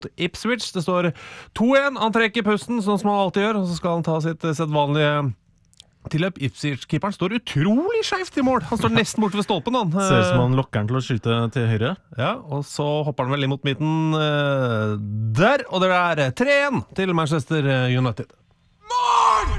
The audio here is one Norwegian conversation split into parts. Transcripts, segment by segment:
mot Ipswich. Det står 2-1. Han trekker pusten, sånn som han alltid gjør, og så skal han ta sitt sedvanlige tilløp. Ipswich-keeperen står utrolig skjevt i mål. Han står nesten borte ved stolpen, han. Ser ut som han lokker han til å skyte til høyre. Ja, og så hopper han vel inn mot midten der, og det er 3-1 til Manchester United. Mål!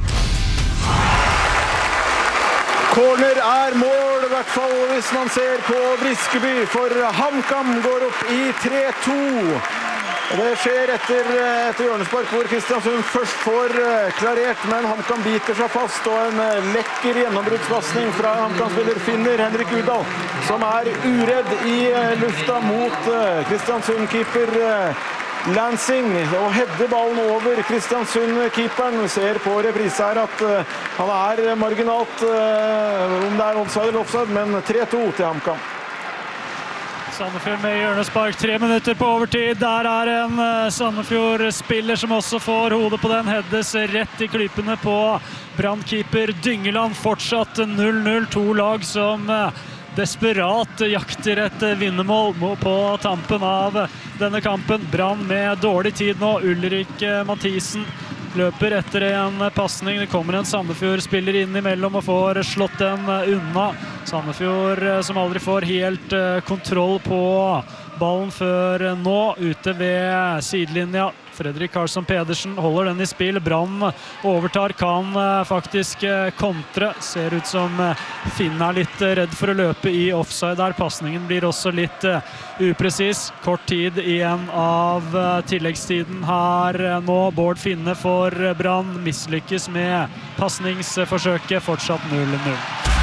Corner er mål, i hvert fall hvis man ser på Briskeby, for HamKam går opp i 3-2. Og det skjer etter hjørnespark, hvor Kristiansund først får klarert, men HamKam biter seg fast, og en lekker gjennombruddspasning fra HamKam-spiller finner Henrik Udal, som er uredd i lufta mot Kristiansund-keeper Lansing, og hedder ballen over Kristiansund-keeperen. Vi ser på reprise her at han er marginalt, om det er onside eller offside, men 3-2 til HamKam. Sandefjord med hjørnespark, 3 minutter på overtid. Der er en Sandefjord-spiller som også får hodet på den. Heddes rett i klypene på brandkeeper Dyngeland. Fortsatt 0-0, 2 lag som desperat jakter et vinnermål på tampen av denne kampen. Brann med dårlig tid nå. Ulrik Mathisen løper etter en passning. Det kommer en Sandefjord-spiller inn imellom og får slått den unna. Sandefjord som aldri får helt kontroll på ballen før nå, ute ved sidelinja. Fredrik Karlsson Pedersen holder den i spill. Brann overtar, kan faktisk kontre. Ser ut som Finn er litt redd for å løpe i offside der. Passningen blir også litt upresis. Kort tid igjen av tilleggstiden her nå. Bård Finne for Brann mislykkes med passningsforsøket. Fortsatt 0-0.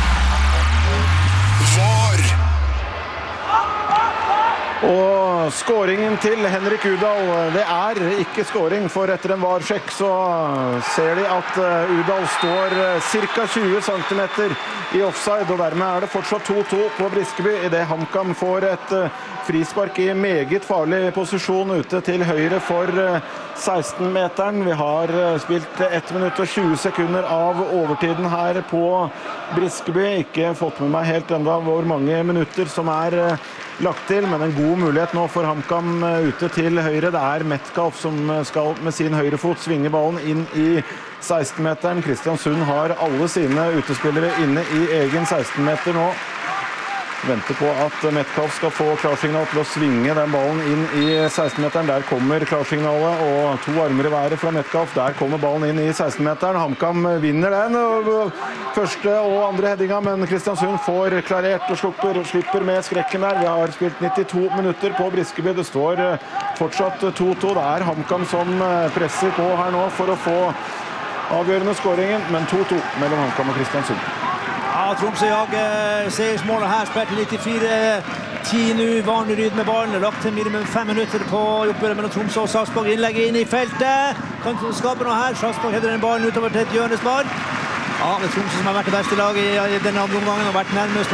Og skåringen til Henrik Udal, det er ikke skåring, for etter en VAR-sjekk så ser de at Udal står ca. 20 cm i offside, og dermed er det fortsatt 2-2 på Briskeby, i det HamKam får et frispark i meget farlig posisjon ute til høyre for 16-meteren. Vi har spilt 1 minutt og 20 sekunder av overtiden her på Briskeby. Ikke fått med meg helt enda hvor mange minutter som er lagt til, men en god mulighet nå for HamKam ute til høyre. Det er Metcalf som skal med sin høyrefot svinge ballen inn i 16-meteren. Kristiansund har alle sine utespillere inne i egen 16-meter nå. Venter på at Metcalf skal få klarsignal til å svinge den ballen inn i 16-meteren. Der kommer klarsignalet, og 2 armer i været fra Metcalf. Der kommer ballen inn i 16-meteren. HamKam vinner den, første og andre headinga, men Kristiansund får klarert og slipper med skrekken der. Vi har spilt 92 minutter på Briskeby. Det står fortsatt 2-2. Det er HamKam som presser på her nå for å få avgjørende skåringen, men 2-2 mellom HamKam og Kristiansund. Ja, Tromsø jager seiersmålet her, spilt 94-10 nå, vanlig ryd med ballen, lagt til minimum 5 minutter på oppgjøret mellom Tromsø og Sarpsborg, innlegget inn i feltet, kan skape noe her, Sarpsborg header den ballen utover til et hjørnespark. Ja, det er Tromsø som har vært det beste laget i denne andre omgangen, og vært nærmest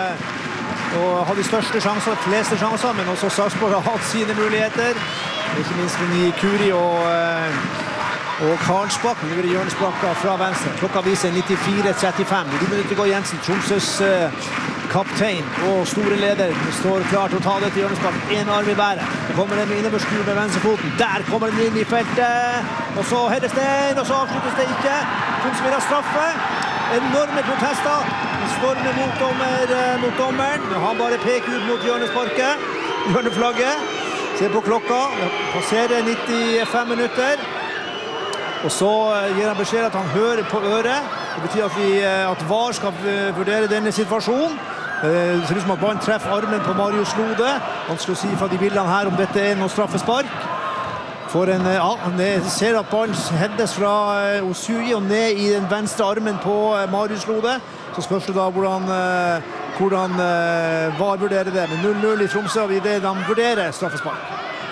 og har de største sjanser, de fleste sjanser, men også Sarpsborg har hatt sine muligheter, ikke minst med Kuri og Karlsbakk, nu er det hjørnesparka fra venstre. Klokka viser 94-35. 2 minutter går Jensen, Tromsøs kaptein og store leder, står klar til å ta det til hjørnespark. En arm i været. Det kommer en innoverskur med venstrefoten. Der kommer den inn i feltet. Og så heades det inn, og så avsluttes det ikke. Tromsø vil ha straffe. Enorme protester. De stormer mot dommeren. Han bare peker ut mot hjørnesparket. Hjørneflagget. Se på klokka. Passerer 95 minutter. Og så gir han beskjed at han hører på øret. Det betyr at VAR skal vurdere denne situasjonen. Det ser ut som at ballen treffer armen på Marius Lode. Han skal si fra de bildene her om dette er noe straffespark. Han ser at ballen heddes fra Osuji og ned i den venstre armen på Marius Lode. Så spørs det da hvordan VAR vurderer det. Men 0-0 i Tromsø, og det de vurderer straffespark.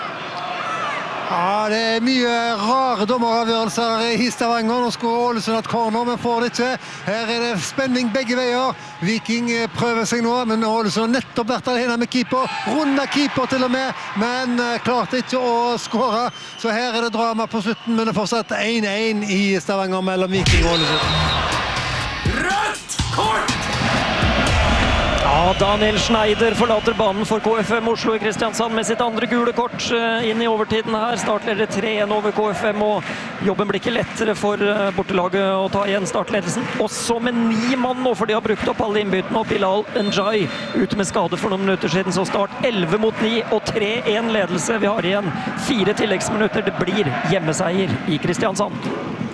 Ja, det er mye rare dommeravgjørelser i Stavanger. Nå skal Ålesund ha corner, men får det ikke. Her er det spenning begge veier. Viking prøver seg nå, men Ålesund har nettopp vært alene med keeper. Runda keeper til og med, men klarte ikke å skåre. Så her er det drama på slutten, men det er fortsatt 1-1 i Stavanger mellom Viking og Ålesund. Rødt kort! Ja, Ja, Daniel Schneider forlater banen for KFM Oslo i Kristiansand med sitt andre gule kort inn i overtiden her. Startleder 3-1 over KFM, og jobben blir ikke lettere for bortelaget å ta igjen startledelsen. Også med 9 mann nå, for de har brukt opp alle innbyttene, og Bilal Njai ute med skade for noen minutter siden. Så start 11-9 og 3-1 ledelse. Vi har igjen 4 tilleggsminutter. Det blir hjemmeseier i Kristiansand.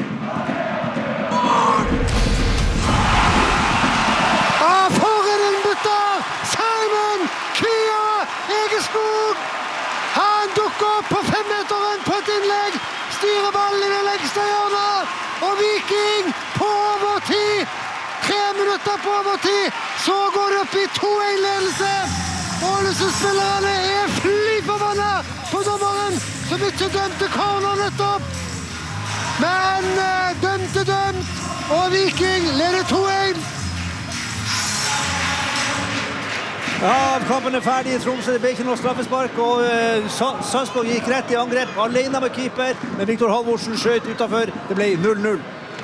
Han dukker opp på 5-meteren på et innlegg, styrer ballen i det lengste hjørnet, og Viking på overtid, 3 minutter på overtid, så går det opp i 2-1-ledelse. Ålesund-spillerne fly forbannet på dommeren, som ikke dømte corner nettopp. Men dømt, og Viking leder 2-1. Ja, kampen ferdig i Tromsø, det ble ikke noe straffespark, og Sarpsborg gikk rett i angrep, alene med keeper, men Viktor Halvorsen skjøt utenfor, det ble 0-0.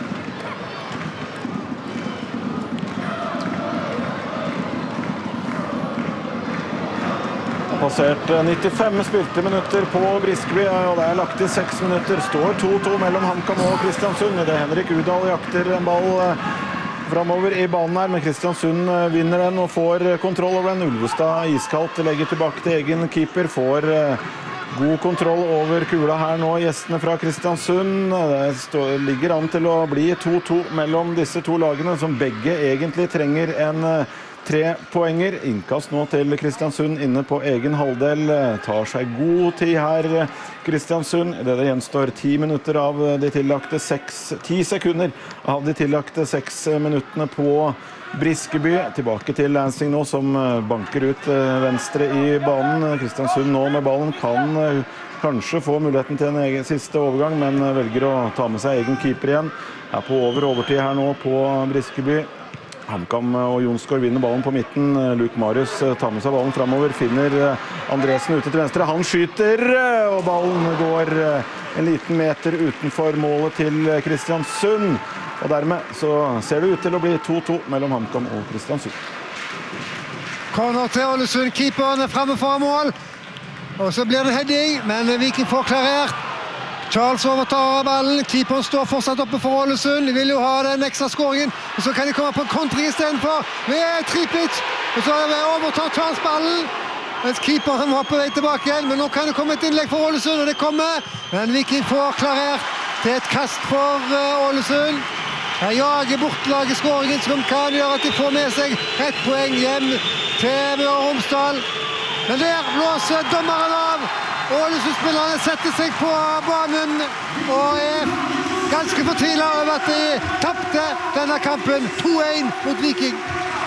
Passert 95 spilte minutter på Briskeby, og det lagt i 6 minutter. Står 2-2 mellom HamKam og Kristiansund. Det Henrik Udal jakter en ball framover i banen her, men Kristiansund vinner den og får kontroll over den. Ulvestad iskaldt legger tilbake til egen keeper, får god kontroll over kula her nå, gjestene fra Kristiansund. Det ligger an til å bli 2-2 mellom disse to lagene, som begge egentlig trenger en 3 poenger. Innkast nå til Kristiansund inne på egen halvdel. Tar seg god tid her, Kristiansund. Det gjenstår 10 minutter av de tillagte 10 sekunder av de tillagte 6 minuttene på Briskeby. Tilbake til Lansing nå, som banker ut venstre i banen. Kristiansund nå med ballen kan kanskje få muligheten til en egen siste overgang, men velger å ta med seg egen keeper igjen. På overtid her nå på Briskeby. HamKam og Jonsgaard vinner ballen på midten. Luke Marius tar med seg ballen fremover, finner Andresen ute til venstre. Han skyter, og ballen går en liten meter utenfor målet til Kristiansund. Og dermed så ser det ut til å bli 2-2 mellom HamKam og Kristiansund. Corner til Ålesund, keeperen fremme for mål. Og så blir det heading, men Viking får klarert. Charles overtar ballen, keeperen står fortsatt oppe for Ålesund. De vil jo ha den ekstra skåringen, og så kan de komme på en kontring i stedet for med Tripic. Og så overtar Charles ballen, mens keeperen var på vei tilbake igjen. Men nå kan det komme et innlegg for Ålesund, og det kommer. Men Viking får klarert til et kast for Ålesund. Her jager bortlaget skåringen, som kan gjøre at de får med seg et poeng hjem til Møre og Romsdal. Men der blåser dommeren av. Ålesund-spillerne setter seg på banen og ganske fortvilet over at de tappte denne kampen 2-1 mot Viking.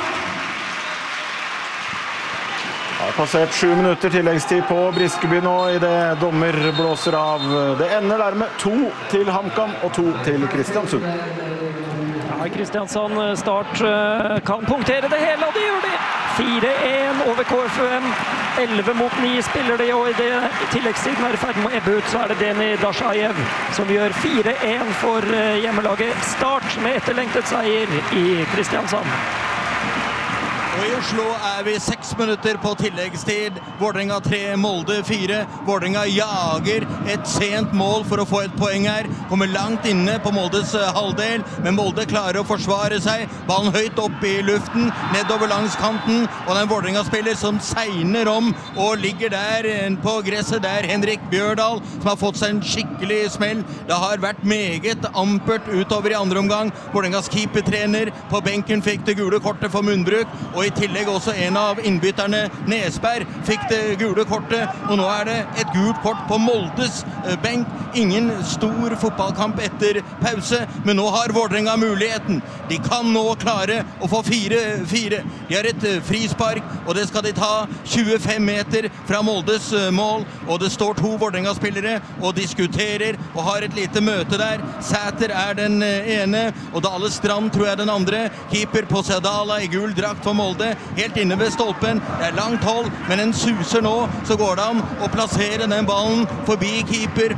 Passert 7 minutter tilleggstid på Briskeby nå i det dommer blåser av. Det ender dermed 2 til HamKam og 2 til Kristiansund. Kristiansand Start kan punktere det hele, og det gjør de. 4-1 over KFUM. 11-9 spiller de, og i det tilleggstiden er ferdig med å ebbe ut, så er det Deni Dashajev som gjør 4-1 for hjemmelaget Start med etterlengtet seier i Kristiansand. Og i Oslo er vi 6 minutter på tilleggstid. Vålerenga 3, Molde 4. Vålerenga jager et sent mål for å få et poeng her. Kommer langt inne på Moldes halvdel, men Molde klarer å forsvare seg. Ballen høyt opp i luften, nedover langs kanten, og den Vålerenga-spiller som segner om og ligger der på gresset der, Henrik Bjørdal, som har fått seg en skikkelig smell. Det har vært meget ampert utover i andre omgang. Vålerengas keepertrener på benken fikk det gule kortet for munnbruk, og i tillegg også en av innbytterne, Nesberg, fikk det gule kortet, og nå er det et gult kort på Moldes benk. Ingen stor fotballkamp etter pause, men nå har Vålerenga muligheten. De kan nå klare å få 4-4. De har et frispark, og det skal de ta 25 meter fra Moldes mål, og det står 2 Vålerenga-spillere og diskuterer og har et lite møte der. Sæter er den ene, og Dale Strand tror jeg den andre. Keeper på Sedala i gul drakt for Molde, helt inne ved stolpen. Det er langt hold, men en suser nå, så går det an å plassere den ballen forbi keeper og helt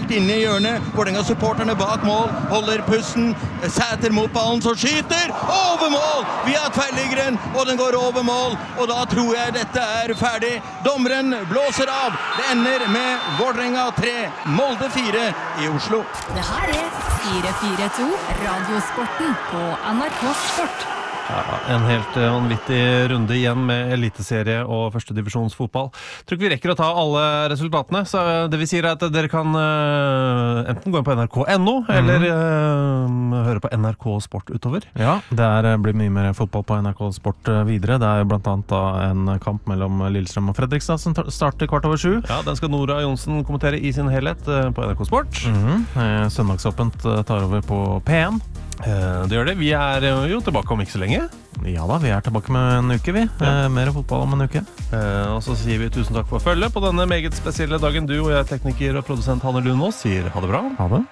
helt inne I hjørnet. Vålerenga-supporterne bak mål holder pusten. Sæter mot ballen, så skyter over mål via tverrliggeren, og den går over mål, og da tror jeg dette ferdig. Dommeren blåser av. Det ender med Vålerenga 3, Molde 4 I Oslo. Det her 442 Radiosporten på NRK Sport. Ja, en helt vanvittig runde igjen med eliteserie og førstedivisjonsfotball. Tror ikke vi rekker å ta alle resultatene, så det vi sier at dere kan enten gå inn på nrk.no eller høre på NRK Sport utover. Ja, det blir mye mer fotball på NRK Sport videre. Det jo blant annet da en kamp mellom Lillestrøm og Fredrikstad som starter 7:15. Ja, den skal Nora Jonsen kommentere I sin helhet på NRK Sport. Søndagsåpent tar over på P1. Det gjør det. Vi jo tilbake om ikke så lenge. Ja da, vi tilbake med en uke, vi. Mer fotball om en uke. Og så sier vi tusen takk for følge på denne meget spesielle dagen. Du og jeg, tekniker og produsent Hanne Lundås, sier ha det bra. Ha det.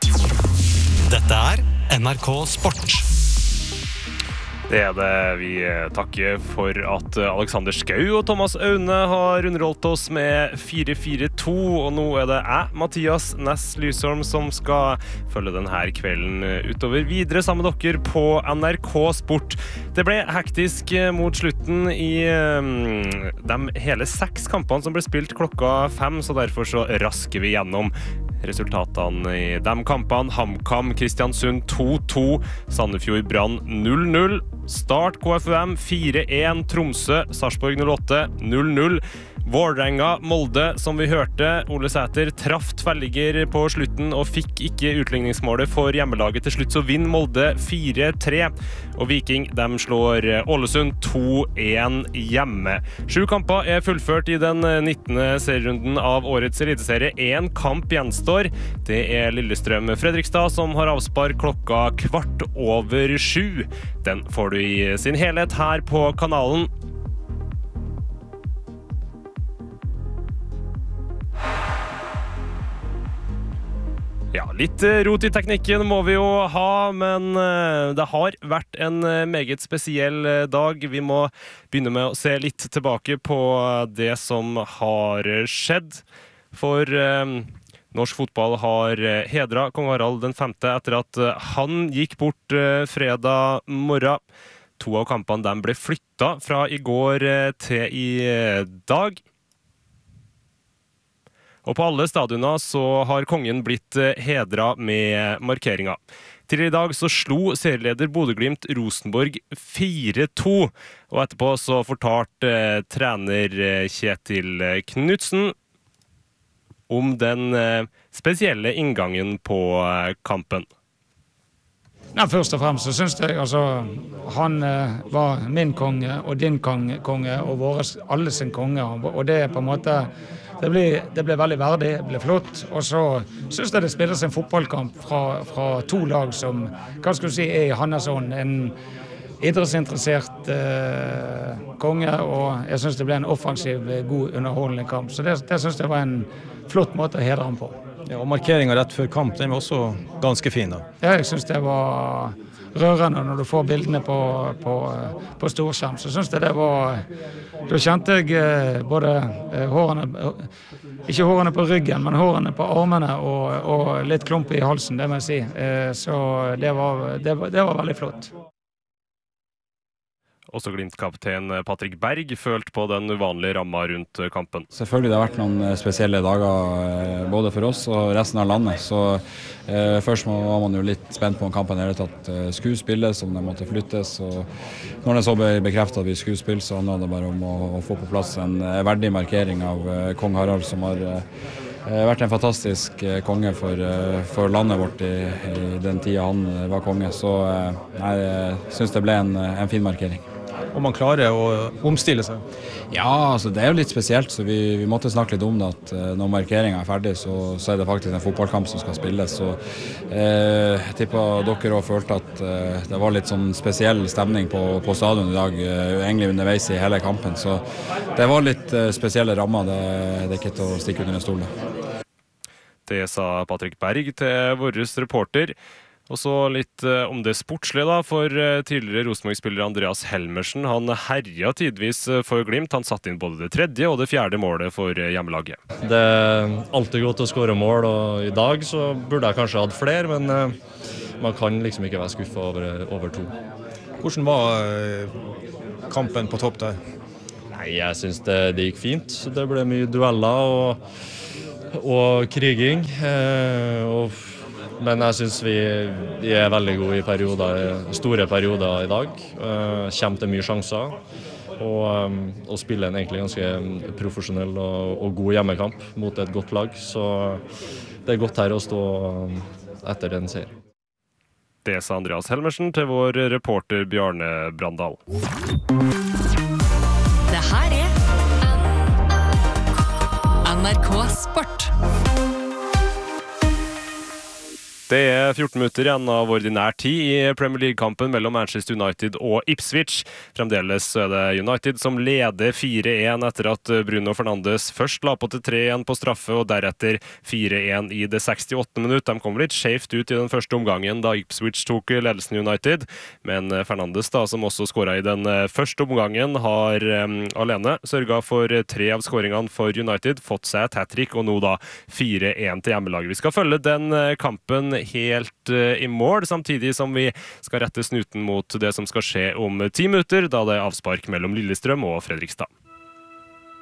Dette NRK Sport. Det det. Vi takker for at Alexander Skau og Thomas Aune har underholdt oss med 4-4-2, og nå det jeg, Mathias Næss Lysholm, som skal følge denne kvelden utover videre sammen med dere på NRK Sport. Det ble hektisk mot slutten I de hele 6 kampene som ble spilt klokka 5, så derfor så rasker vi gjennom resultatene I de kampene. HamKam Kristiansund 2-2, Sandefjord Brann 0-0, Start KFUM 4-1, Tromsø Sarpsborg 08 0-0, Vålerenga Molde, som vi hørte. Ole Sæter traff tverrligger på slutten og fikk ikke utligningsmålet for hjemmelaget. Til slutt så vinner Molde 4-3, og Viking de slår Ålesund 2-1 hjemme. 7 kamper fullført I den 19. serierunden av årets eliteserie. 1 kamp gjenstår. Det Lillestrøm Fredrikstad som har avspark klokka 7:15. Den får du I sin helhet her på kanalen. Ja, litt rot I teknikken må vi jo ha, men det har vært en meget spesiell dag. Vi må begynne med å se litt tilbake på det som har skjedd. For norsk fotball har hedret Kong Harald den 5. etter at han gikk bort fredag morgen. 2 av kampene de ble flyttet fra I går til I dag. Og på alle stadioner så har kongen blitt hedret med markeringer. Til I dag så slo serieleder Bodø/Glimt Rosenborg 4-2, og etterpå så fortalte trener Kjetil Knudsen om den spesielle inngangen på kampen. Nei, først og fremst så synes jeg han var min konge og din konge og alle sin konge, og det på en måte det ble veldig verdig, det ble flott, og så synes jeg det spilles en fotballkamp fra 2 lag som, hva skal du si, I hans ånd, en idrettsinteressert konge, og jeg synes det ble en offensiv, god, underholdende kamp, så det synes jeg var en flott måte å hedre ham på. Ja, og markeringen rett før kamp, den var også ganske fin da. Ja, jeg synes det var rørende når du får bildene på storskjerm, så synes jeg det var, da kjente jeg både hårene, ikke hårene på ryggen, men hårene på armene og litt klump I halsen, det må jeg si, så det var veldig flott. Også Glimt-kaptein Patrick Berg følte på den uvanlige ramma rundt kampen. Selvfølgelig, det har vært noen spesielle dager både for oss og resten av landet, så først var man jo litt spent på om kampen I hele tatt skulle spilles, om det måtte flyttes, og når det så ble bekreftet at vi skulle spille, så handlet det bare om å få på plass en verdig markering av Kong Harald, som har vært en fantastisk konge for landet vårt I den tiden han var konge, så jeg synes det ble en fin markering. Og man klarer å omstille seg. Ja, altså det jo litt spesielt, så vi måtte snakke litt om det, at når markeringen ferdig, så det faktisk en fotballkamp som skal spilles, så jeg tipper dere også følte at det var litt sånn spesiell stemning på stadion I dag, egentlig underveis I hele kampen, så det var litt spesielle rammer, det ikke til å stikke under en stol. Det sa Patrick Berg til vår reporter. Og så litt om det sportslige da, for tidligere Rosenborg-spiller Andreas Helmersen, han herja tidvis for Glimt. Han satt inn både det 3. og det 4. målet for hjemmelaget. Det er alltid godt å skåre mål, og i dag så burde jeg kanskje hatt flere, men man kan liksom ikke være skuffet over 2. Hvordan var kampen på topp der? Nei, jeg synes det gikk fint. Det ble mye dueller og kriging, men jeg synes vi er veldig gode i store perioder i dag. Kommer til mye sjanser, og spiller en egentlig ganske profesjonell og god hjemmekamp mot et godt lag. Så det er godt her å stå etter den serien. Det sa Andreas Helmersen til vår reporter Bjarne Brandal. Det her er NRK Sport. Det er 14 minutter igjen av ordinær tid i Premier League-kampen mellom Manchester United og Ipswich. Fremdeles er det United som leder 4-1 etter at Bruno Fernandes først la på til 3-1 på straffe, og deretter 4-1 i det 68. minutt. De kom litt skjevt ut i den første omgangen da Ipswich tok ledelsen United, men Fernandes, da, som også skåret i den første omgangen, har alene sørget for 3 av skåringene for United, fått seg et hat-trick, og nå da 4-1 til hjemmelaget. Vi skal følge den kampen helt i mål, samtidig som vi skal rette snuten mot det som skal skje om 10 minutter, da det er avspark mellom Lillestrøm og Fredrikstad.